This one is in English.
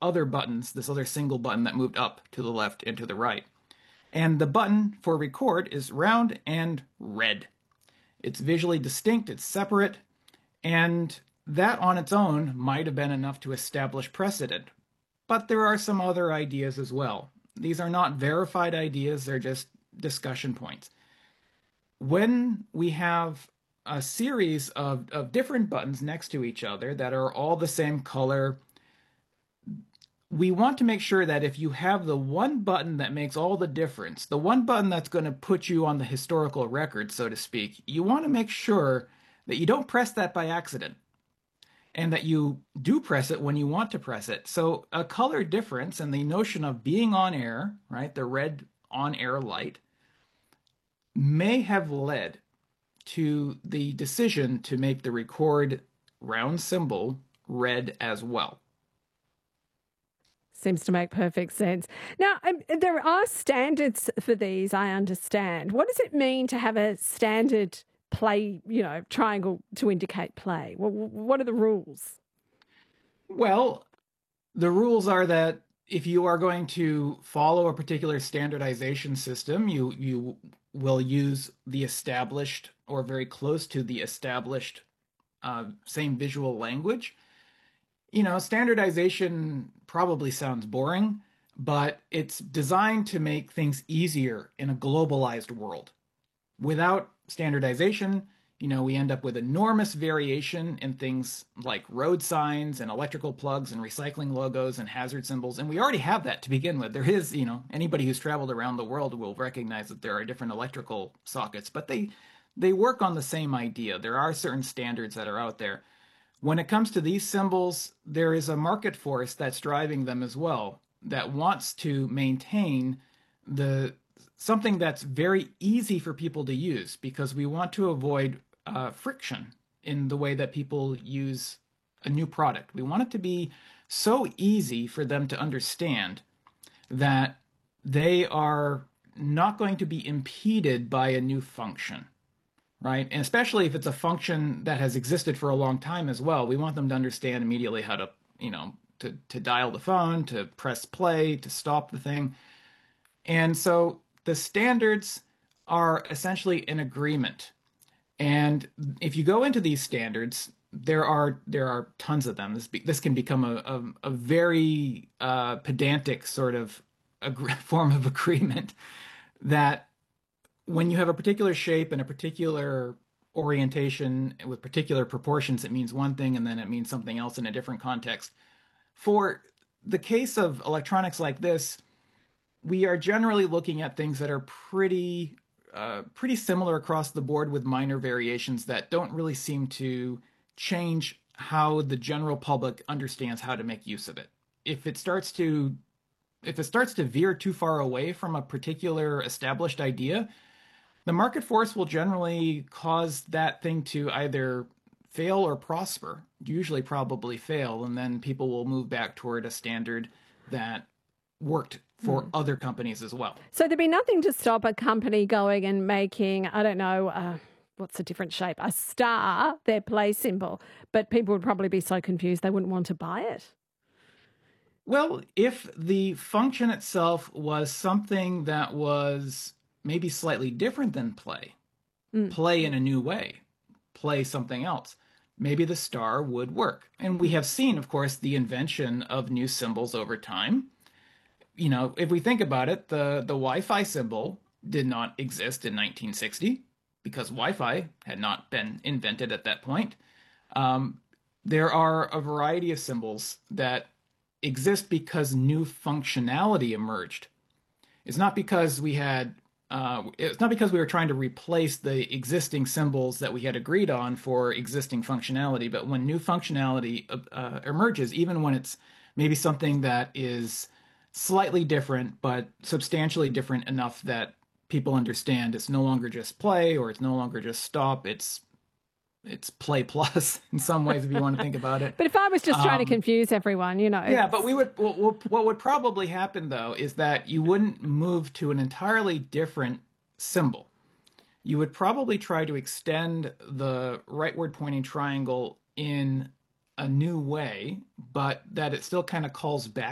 other buttons, this other single button that moved up to the left and to the right. And the button for record is round and red. It's visually distinct, it's separate, and that on its own might have been enough to establish precedent. But there are some other ideas as well. These are not verified ideas, they're just discussion points. When we have a series of different buttons next to each other that are all the same color, we want to make sure that if you have the one button that makes all the difference, the one button that's going to put you on the historical record, so to speak, you want to make sure that you don't press that by accident and that you do press it when you want to press it. So a color difference and the notion of being on air, right, the red on-air light, may have led to the decision to make the record round symbol red as well. Seems to make perfect sense. Now, there are standards for these, I understand. What does it mean to have a standard play, triangle to indicate play? What are the rules? Well, the rules are that if you are going to follow a particular standardization system, you will use the established or very close to the established same visual language. Standardization probably sounds boring, but it's designed to make things easier in a globalized world. Without standardization, we end up with enormous variation in things like road signs and electrical plugs and recycling logos and hazard symbols. And we already have that to begin with. There is, anybody who's traveled around the world will recognize that there are different electrical sockets, but they work on the same idea. There are certain standards that are out there. When it comes to these symbols, there is a market force that's driving them as well, that wants to maintain something that's very easy for people to use, because we want to avoid friction in the way that people use a new product. We want it to be so easy for them to understand that they are not going to be impeded by a new function. Right? And especially if it's a function that has existed for a long time as well, we want them to understand immediately how to, to dial the phone, to press play, to stop the thing. And so the standards are essentially an agreement. And if you go into these standards, there are tons of them. This can become a very pedantic sort of form of agreement that when you have a particular shape and a particular orientation with particular proportions, it means one thing and then it means something else in a different context. For the case of electronics like this, we are generally looking at things that are pretty similar across the board with minor variations that don't really seem to change how the general public understands how to make use of it. If it starts to veer too far away from a particular established idea, the market force will generally cause that thing to either fail or prosper, usually probably fail, and then people will move back toward a standard that worked for other companies as well. So there'd be nothing to stop a company going and making, I don't know, what's a different shape, a star, their play symbol, but people would probably be so confused they wouldn't want to buy it. Well, if the function itself was something that was maybe slightly different than play in a new way, play something else, maybe the star would work. And we have seen, of course, the invention of new symbols over time. If we think about it, the Wi-Fi symbol did not exist in 1960 because Wi-Fi had not been invented at that point. There are a variety of symbols that exist because new functionality emerged. It's not because we were trying to replace the existing symbols that we had agreed on for existing functionality, but when new functionality emerges, even when it's maybe something that is slightly different, but substantially different enough that people understand it's no longer just play or it's no longer just stop, it's play plus in some ways if you want to think about it. But if I was just trying to confuse everyone, Yeah, but what would probably happen though is that you wouldn't move to an entirely different symbol. You would probably try to extend the rightward pointing triangle in a new way, but that it still kind of calls back